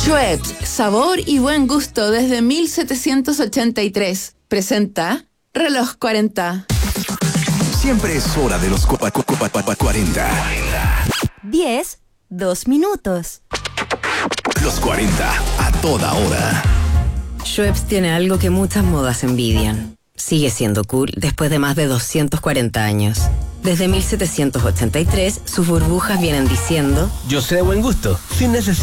Schweppes, sabor y buen gusto desde 1783. Presenta Reloj 40. Siempre es hora de los 40. 10, 2 minutos. Los 40, a toda hora. Schweppes tiene algo que muchas modas envidian. Sigue siendo cool después de más de 240 años. Desde 1783, sus burbujas vienen diciendo: yo sé de buen gusto, sin necesidad